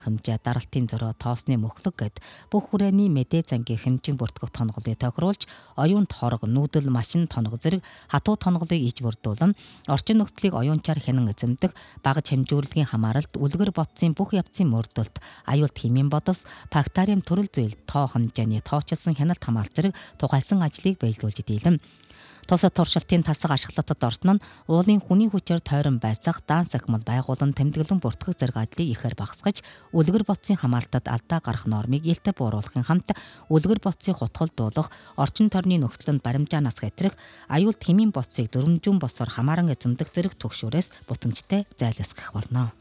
хэмжээ, даралтын зөрөө, тоосны мөхлөг гэд бүх хүрээний мэдээ зангийн хэмжин бүртгэх тонголыг тохируулж, оюун торог, нүүдэл, машин тоног зэрэг хатуу тонголыг иж бүрдүүлэн, орчин нөхцөлийг оюунчаар хянан эзэмдэх, багаж хэмжүүлгийн хамааралд, үлгэр бодсын бүх явцын мөрдөлт, аюул хэмээн бодос, бактериум төрөл зүйл, тоо хэмжээний тоочилсан хяналт хамаарал зэрэг тухайлсан ажлыг биелүүлж дийлэн. Тусад туршилтын тасаг ашиглалтад орсон нь уулын хүний хүчээр тойрон байцах, даан сахимал байгуулан тэмдэглэн бүртгэх зэрэг ажлыг ихээр багасгаж, үлгэр бодсын хамаарлалтад алдаа гарах нормыг илтэ бууруулахын хамт үлгэр бодсыг хутгалдуулах, орчин тойрны нөхцөлд баримжаанаас хэтрэх, аюул хэмээн бодсыг дүрмжүүн босоор хамааран эзэмдэх зэрэг түгшүүрээс бүтэмжтэй зайлсхийх болно.